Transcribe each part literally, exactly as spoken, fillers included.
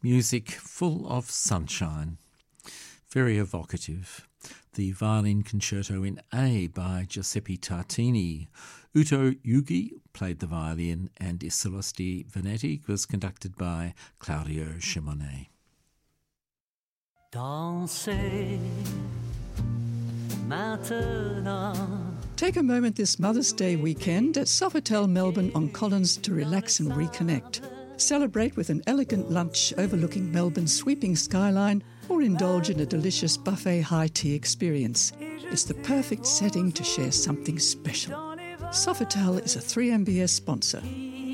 Music full of sunshine, very evocative. The Violin Concerto in A by Giuseppe Tartini. Uto Yugi played the violin, and Isolasti Venetti was conducted by Claudio Simonet. Danser maintenant. Take a moment this Mother's Day weekend at Sofitel Melbourne on Collins to relax and reconnect. Celebrate with an elegant lunch overlooking Melbourne's sweeping skyline, or indulge in a delicious buffet high tea experience. It's the perfect setting to share something special. Sofitel is a three M B S sponsor.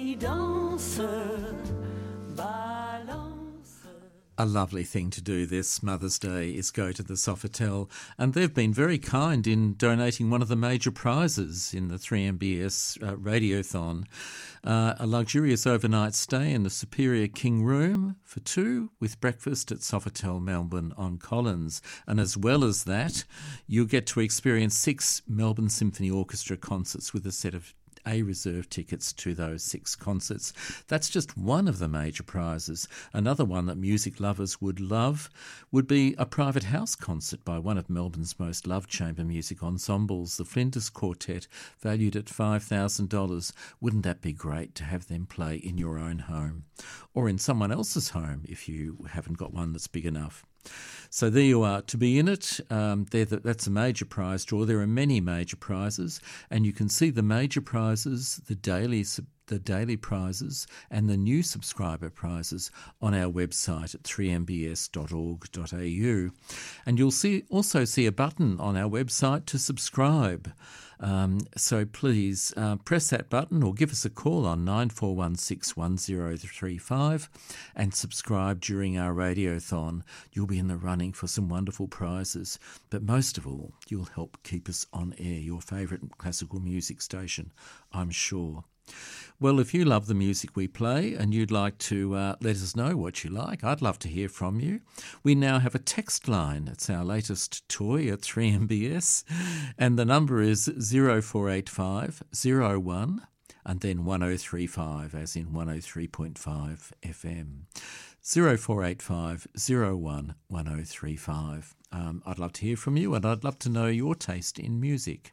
A lovely thing to do this Mother's Day is go to the Sofitel, and they've been very kind in donating one of the major prizes in the three M B S uh, Radiothon, uh, a luxurious overnight stay in the Superior King Room for two with breakfast at Sofitel Melbourne on Collins. And as well as that, you'll get to experience six Melbourne Symphony Orchestra concerts with a set of A reserve tickets to those six concerts. That's just one of the major prizes. Another one that music lovers would love would be a private house concert by one of Melbourne's most loved chamber music ensembles, the Flinders Quartet, valued at five thousand dollars. Wouldn't that be great to have them play in your own home or in someone else's home if you haven't got one that's big enough? So there you are. To be in it, um, the, that's a major prize draw. There are many major prizes, and you can see the major prizes, the daily the daily prizes and the new subscriber prizes on our website at three m b s dot org dot a u. And you'll see also see a button on our website to subscribe. Um, so please uh, press that button or give us a call on nine four one six one zero three five and subscribe during our radiothon. You'll be in the running for some wonderful prizes, but most of all, you'll help keep us on air, your favourite classical music station, I'm sure. Well, if you love the music we play and you'd like to uh, let us know what you like, I'd love to hear from you. We now have a text line. It's our latest toy at three M B S, and the number is zero four eight five zero one and then one oh three five, as in one oh three point five F M. zero four eight five zero one one oh three five. Um, I'd love to hear from you, and I'd love to know your taste in music.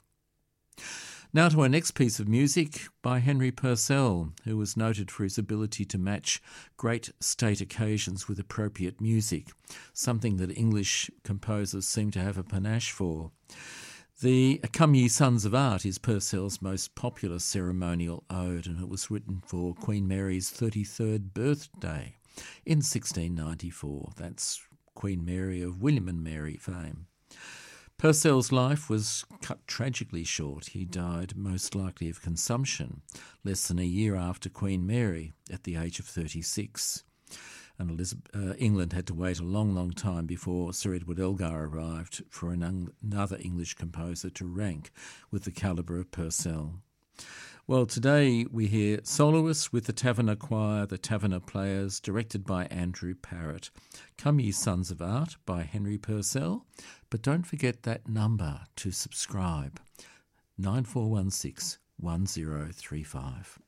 Now to our next piece of music by Henry Purcell, who was noted for his ability to match great state occasions with appropriate music, something that English composers seem to have a panache for. The Come Ye Sons of Art is Purcell's most popular ceremonial ode, and it was written for Queen Mary's thirty-third birthday in sixteen ninety-four. That's Queen Mary of William and Mary fame. Purcell's life was cut tragically short. He died most likely of consumption less than a year after Queen Mary at the age of thirty-six. And Elizabeth, uh, England had to wait a long, long time before Sir Edward Elgar arrived for an, another English composer to rank with the calibre of Purcell. Well, today we hear soloists with the Taverner Choir, the Taverner Players, directed by Andrew Parrott. Come Ye Sons of Art by Henry Purcell. But don't forget that number to subscribe, nine four one six one zero three five.